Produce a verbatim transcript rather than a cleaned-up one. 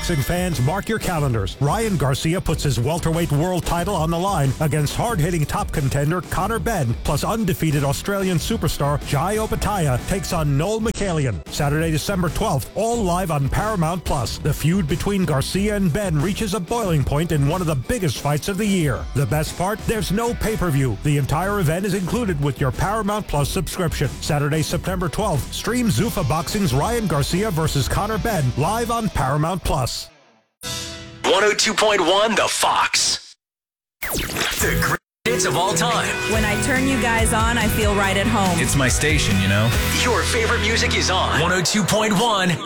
Boxing fans, mark your calendars. Ryan Garcia puts his welterweight world title on the line against hard-hitting top contender Conor Benn, plus undefeated Australian superstar Jai Opetaia takes on Noel McCallion. Saturday, December twelfth, all live on Paramount Plus. The feud between Garcia and Benn reaches a boiling point in one of the biggest fights of the year. The best part? There's no pay-per-view. The entire event is included with your Paramount Plus subscription. Saturday, September twelfth, stream Zuffa Boxing's Ryan Garcia versus Conor Benn live on Paramount Plus. one oh two point one The Fox. The great hits of all time. When I turn you guys on, I feel right at home. It's my station, you know? Your favorite music is on one oh two point one